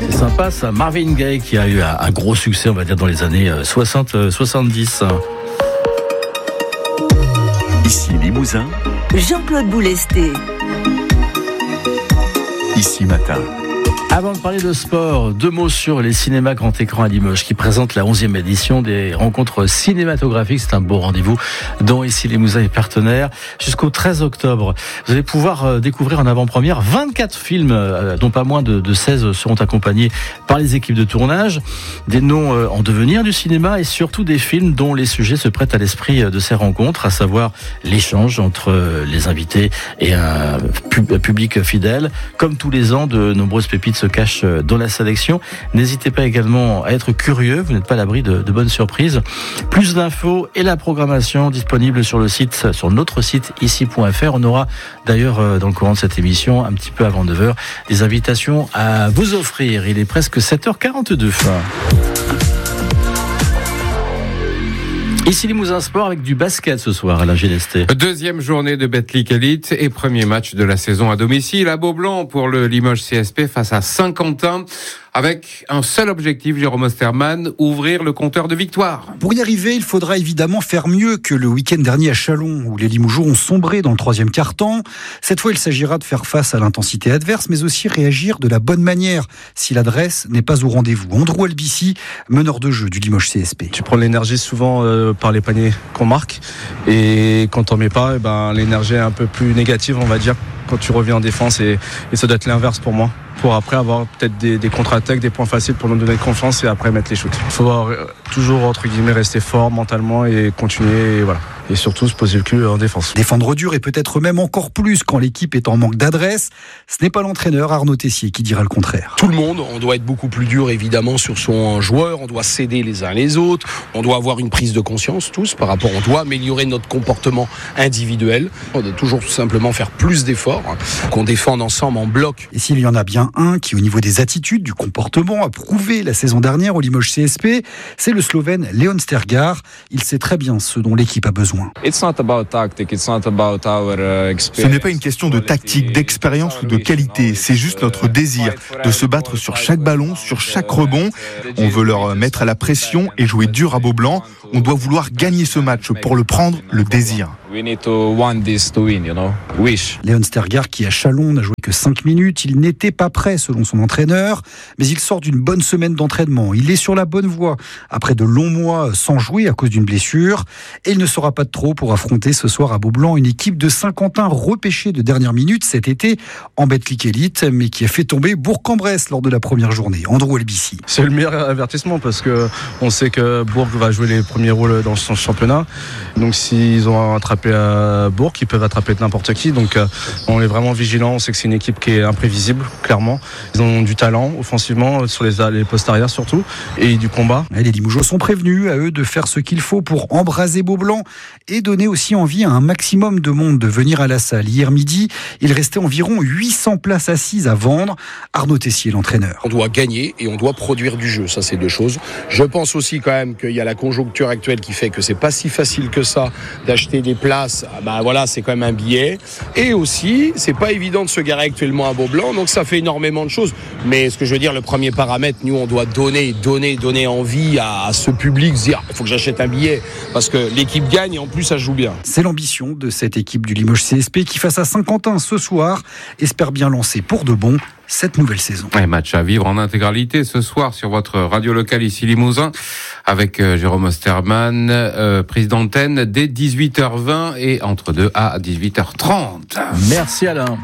C'est sympa ça, Marvin Gaye qui a eu un gros succès, on va dire, dans les années 60-70. Ici Limousin, Jean-Claude Boulesté. Ici Matin. Avant de parler de sport, 2 mots sur les cinémas grand écran à Limoges qui présentent la 11e édition des rencontres cinématographiques. C'est un beau rendez-vous dont ici Limousin est partenaire. Jusqu'au 13 octobre, vous allez pouvoir découvrir en avant-première 24 films, dont pas moins de 16 seront accompagnés par les équipes de tournage. Des noms en devenir du cinéma et surtout des films dont les sujets se prêtent à l'esprit de ces rencontres, à savoir l'échange entre les invités et un public fidèle. Comme tous les ans, de nombreuses pépites se cachent dans la sélection. N'hésitez pas également à être curieux, vous n'êtes pas à l'abri de bonnes surprises. Plus d'infos et la programmation disponible sur notre site ici.fr. On aura d'ailleurs dans le courant de cette émission, un petit peu avant 9h, des invitations à vous offrir. Il est presque 7h42. Ici Limousin Sport avec du basket ce soir à la GLST. Deuxième journée de Betclic Elite et premier match de la saison à domicile à Beaublanc pour le Limoges CSP face à Saint-Quentin. Avec un seul objectif, Jérôme Osterman, ouvrir le compteur de victoire. Pour y arriver, il faudra évidemment faire mieux que le week-end dernier à Châlons, où les Limougeaux ont sombré dans le 3e quart-temps. Cette fois, il s'agira de faire face à l'intensité adverse, mais aussi réagir de la bonne manière, si l'adresse n'est pas au rendez-vous. Andrew Albici, meneur de jeu du Limoges CSP. Tu prends l'énergie souvent par les paniers qu'on marque, et quand on met pas, l'énergie est un peu plus négative, on va dire, quand tu reviens en défense, et ça doit être l'inverse pour moi. Pour après avoir peut-être des contre-attaques, des points faciles pour nous donner confiance et après mettre les shoots. Il faut toujours, entre guillemets, rester fort mentalement et continuer, et voilà. Et surtout se poser le cul en défense. Défendre dur et peut-être même encore plus quand l'équipe est en manque d'adresse. Ce n'est pas l'entraîneur Arnaud Tessier qui dira le contraire. Tout le monde, on doit être beaucoup plus dur évidemment sur son joueur, on doit s'aider les uns les autres, on doit avoir une prise de conscience tous par rapport, on doit améliorer notre comportement individuel, on doit toujours tout simplement faire plus d'efforts, qu'on défende ensemble en bloc. Et s'il y en a bien un qui au niveau des attitudes, du comportement a prouvé la saison dernière au Limoges CSP, c'est le Slovène Leon Stergar. Il sait très bien ce dont l'équipe a besoin. Ce n'est pas une question de tactique, d'expérience ou de qualité, c'est juste notre désir de se battre sur chaque ballon, sur chaque rebond. On veut leur mettre à la pression et jouer dur à Beaublanc. On doit vouloir gagner ce match pour le prendre, le désir. Leon Stergar qui à Châlons n'a joué que 5 minutes, il n'était pas prêt selon son entraîneur, mais il sort d'une bonne semaine d'entraînement. Il est sur la bonne voie après de longs mois sans jouer à cause d'une blessure et il ne sera pas de trop pour affronter ce soir à Beaublanc une équipe de Saint-Quentin repêchée de dernière minute cet été en Betclic Elite, mais qui a fait tomber Bourg-en-Bresse lors de la première journée. Andrew Albici. C'est le meilleur avertissement parce que on sait que Bourg va jouer les premiers rôles dans son championnat. Donc s'ils ont attrapé à Bourg, ils peuvent attraper n'importe qui. Donc on est vraiment vigilant. On sait que c'est une équipe qui est imprévisible, clairement. Ils ont du talent offensivement sur les postes arrière surtout et du combat. Et les Limougeaux sont prévenus, à eux de faire ce qu'il faut pour embraser Beaublanc et donner aussi envie à un maximum de monde de venir à la salle. Hier midi, il restait environ 800 places assises à vendre. Arnaud Tessier, l'entraîneur. On doit gagner et on doit produire du jeu, ça c'est 2 choses. Je pense aussi quand même qu'il y a la conjoncture actuelle qui fait que c'est pas si facile que ça d'acheter des places. Voilà, c'est quand même un billet. Et aussi, c'est pas évident de se garer actuellement à Beaublanc, donc ça fait énormément de choses. Mais ce que je veux dire, le premier paramètre, nous on doit donner envie à ce public, se dire il faut que j'achète un billet parce que l'équipe gagne et en plus ça joue bien. C'est l'ambition de cette équipe du Limoges CSP qui face à Saint-Quentin ce soir espère bien lancer pour de bon cette nouvelle saison. Un match à vivre en intégralité ce soir sur votre radio locale ici Limousin avec Jérôme Osterman, prise d'antenne dès 18h20 et entre 2 à 18h30. Merci Alain.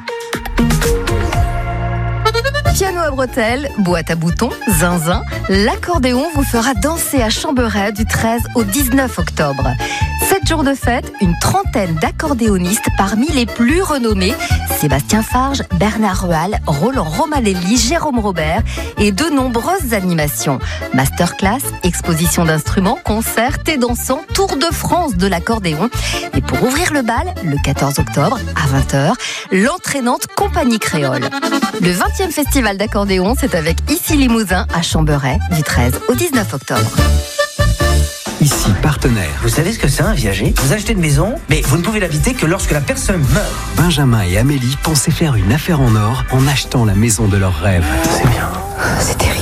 Piano à bretelles, boîte à boutons, zinzin, l'accordéon vous fera danser à Chamberet du 13 au 19 octobre. 7 jours de fête, une trentaine d'accordéonistes parmi les plus renommés. Sébastien Farge, Bernard Rual, Roland Romanelli, Jérôme Robert et de nombreuses animations. Masterclass, exposition d'instruments, concerts, thé dansant, Tour de France de l'accordéon. Et pour ouvrir le bal, le 14 octobre à 20h, l'entraînante Compagnie Créole. Le 20e festival d'accordéon, c'est avec Ici Limousin à Chamberet du 13 au 19 octobre. Ici, partenaire. Vous savez ce que c'est un viager ? Vous achetez une maison, mais vous ne pouvez l'habiter que lorsque la personne meurt. Benjamin et Amélie pensaient faire une affaire en or en achetant la maison de leurs rêves. C'est bien. C'est terrible.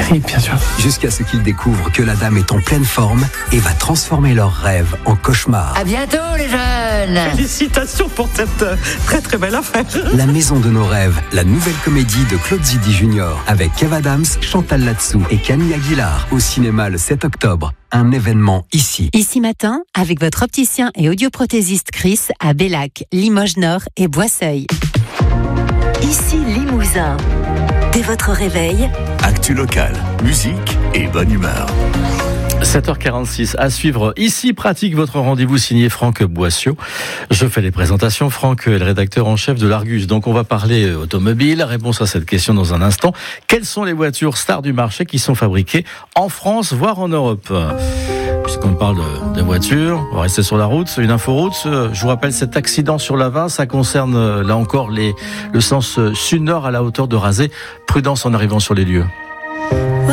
Oui, bien sûr. Jusqu'à ce qu'ils découvrent que la dame est en pleine forme et va transformer leurs rêves en cauchemars. À bientôt les jeunes. Félicitations pour cette très très belle affaire. La maison de nos rêves, la nouvelle comédie de Claude Zidi Junior avec Kev Adams, Chantal Latsou et Camille Aguilar au cinéma le 7 octobre. Un événement ici. Ici Matin, avec votre opticien et audioprothésiste Chris à Bellac, Limoges Nord et Boisseuil. Ici Limousin. Dès votre réveil, actu locale, musique et bonne humeur. 7h46 à suivre. Ici pratique votre rendez-vous signé Franck Boissiau. Je fais les présentations. Franck est le rédacteur en chef de l'Argus. Donc on va parler automobile. Réponse à cette question dans un instant. Quelles sont les voitures stars du marché qui sont fabriquées en France, voire en Europe? Puisqu'on parle de voitures, on va rester sur la route. Une inforoute. Je vous rappelle cet accident sur la 20. Ça concerne là encore le sens sud-nord à la hauteur de Razé. Prudence en arrivant sur les lieux.